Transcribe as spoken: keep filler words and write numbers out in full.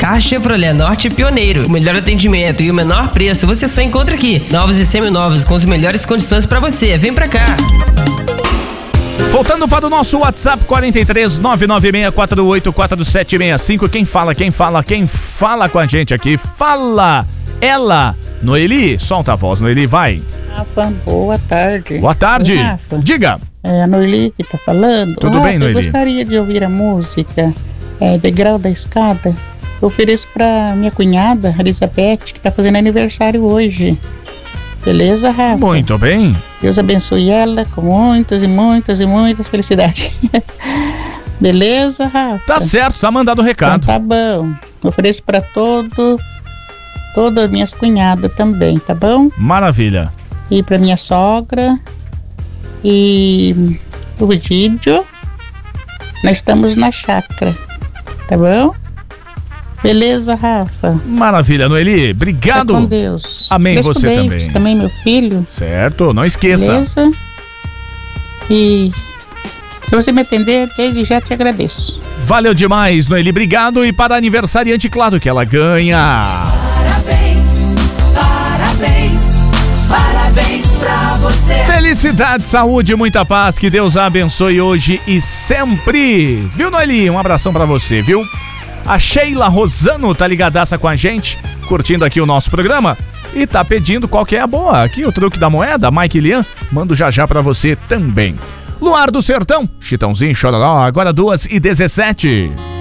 Car Chevrolet Norte Pioneiro. O melhor atendimento e o menor preço você só encontra aqui. Novos e seminovos com as melhores condições pra você. Vem pra cá. Voltando para o nosso WhatsApp quatro três nove nove seis quatro oito quatro sete seis cinco. Quem fala, quem fala, quem fala com a gente aqui? Fala! Ela! Noeli, solta a voz, Noeli, vai. Rafa, boa tarde. Boa tarde. Oi, Rafa. Diga. É a Noeli que tá falando. Tudo Rafa, bem, Noeli? Eu gostaria de ouvir a música é, Degrau da Escada. Eu ofereço pra minha cunhada, Elizabeth, que tá fazendo aniversário hoje. Beleza, Rafa? Muito bem. Deus abençoe ela com muitas e muitas e muitas felicidades. Beleza, Rafa? Tá certo, tá mandado o recado. Então, tá bom. Eu ofereço pra todo, todas as minhas cunhadas também, tá bom? Maravilha. E pra minha sogra e o vídeo. Nós estamos na chácara, tá bom? Beleza, Rafa? Maravilha, Noeli. Obrigado. Fica com Deus. Amém, Beijo você David, também. também, meu filho. Certo, não esqueça. Beleza? E se você me atender, desde já te agradeço. Valeu demais, Noeli. Obrigado. E para a aniversariante, claro que ela ganha. Parabéns, parabéns, parabéns pra você. Felicidade, saúde, muita paz. Que Deus a abençoe hoje e sempre. Viu, Noeli? Um abração pra você, viu? A Sheila Rosano tá ligadaça com a gente, curtindo aqui o nosso programa e tá pedindo qual que é a boa. Aqui o truque da moeda, Mike Lian, mando já já pra você também. Luar do Sertão, Chitãozinho, Chororó, agora duas e dezessete.